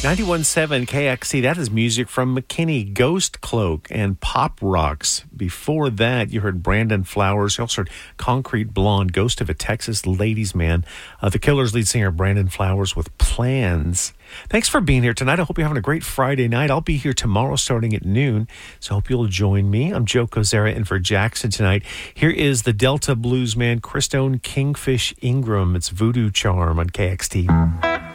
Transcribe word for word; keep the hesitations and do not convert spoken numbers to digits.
ninety-one point seven K X C, that is music from McKinney, Ghost Cloak, and Pop Rocks. Before that, you heard Brandon Flowers. You also heard Concrete Blonde, Ghost of a Texas Ladies Man. Uh, the Killers lead singer Brandon Flowers with Plans. Thanks for being here tonight. I hope you're having a great Friday night. I'll be here tomorrow starting at noon, so I hope you'll join me. I'm Joe Kozera in for Jackson tonight. Here is the Delta Bluesman, Christone Kingfish Ingram. It's Voodoo Charm on K X T.